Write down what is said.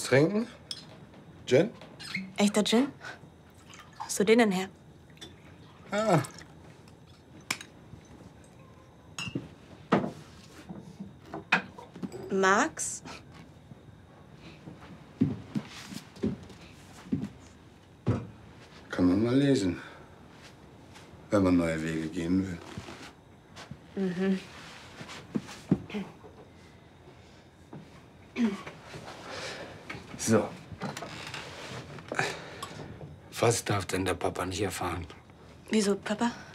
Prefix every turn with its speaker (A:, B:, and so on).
A: was trinken? Gin?
B: Echter Gin? Wo hast du den denn her?
A: Ah.
B: Max?
A: Kann man mal lesen, wenn man neue Wege gehen will.
B: Mhm.
C: So. Was darf denn der Papa nicht erfahren?
B: Wieso, Papa?